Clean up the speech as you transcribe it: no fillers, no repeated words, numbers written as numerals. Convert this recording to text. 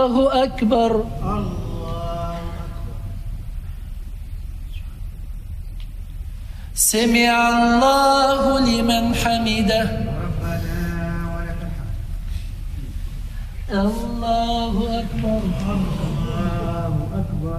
الله أكبر. سمع الله لمن حمده. ربنا ولك الحمد. الله أكبر.